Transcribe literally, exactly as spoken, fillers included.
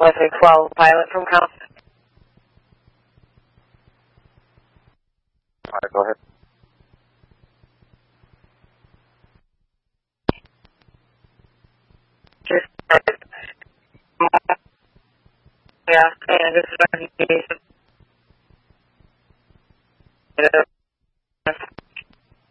Wesley twelve, pilot from Cal. All right, go ahead. Just, yeah, and this is